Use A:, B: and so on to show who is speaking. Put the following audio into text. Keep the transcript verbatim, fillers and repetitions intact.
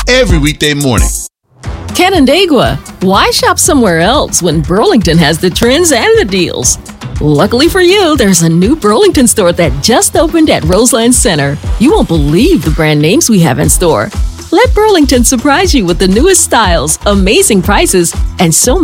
A: every weekday morning.
B: Canandaigua, why shop somewhere else when Burlington has the trends and the deals? Luckily for you, there's a new Burlington store that just opened at Roseland Center. You won't believe the brand names we have in store. Let Burlington surprise you with the newest styles, amazing prices, and so